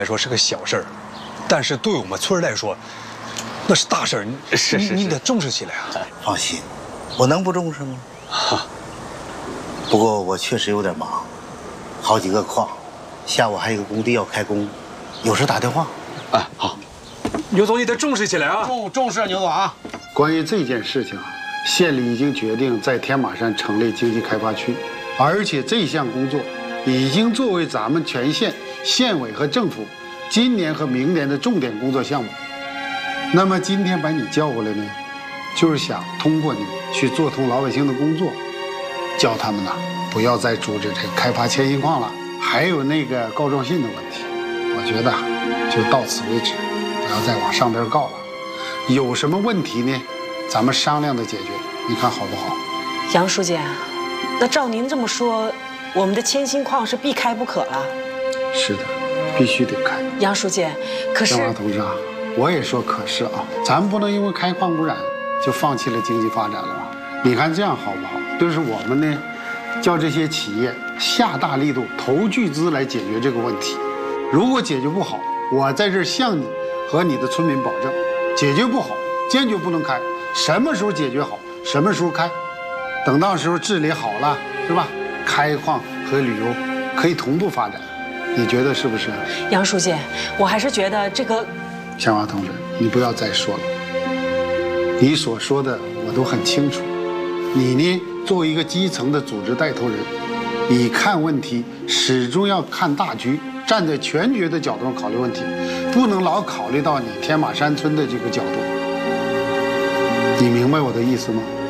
来说是个小事儿，但是对我们村来说，那是大事儿。你得重视起来啊！ 放心，我能不重视吗？不过我确实有点忙，好几个矿，下午还有个工地要开工，有事打电话。 哎，好，牛总你得重视起来啊！ 重视牛总啊！ 关于这件事情啊，县里已经决定在天马山成立经济开发区，而且这项工作已经作为咱们全县县委和政府今年和明年的重点工作项目。那么今天把你叫过来呢，就是想通过你去做通老百姓的工作，叫他们呐不要再阻止这个开发千辛矿了，还有那个告状信的问题，我觉得就到此为止，不要再往上边告了。有什么问题呢，咱们商量着解决，你看好不好？ 杨书记，那照您这么说，我们的千辛矿是必开不可了。 是的，必须得开。 杨书记，可是江华同志啊，我也说可是啊，咱不能因为开矿污染就放弃了经济发展了吧？你看这样好不好？就是我们呢，叫这些企业下大力度投巨资来解决这个问题。如果解决不好，我在这儿向你和你的村民保证，解决不好坚决不能开。什么时候解决好，什么时候开。等到时候治理好了，是吧？开矿和旅游可以同步发展，你觉得是不是？ 杨书记，我还是觉得这个。 向华同志，你不要再说了，你所说的我都很清楚。你呢，作为一个基层的组织带头人，你看问题始终要看大局，站在全局的角度上考虑问题，不能老考虑到你天马山村的这个角度。你明白我的意思吗？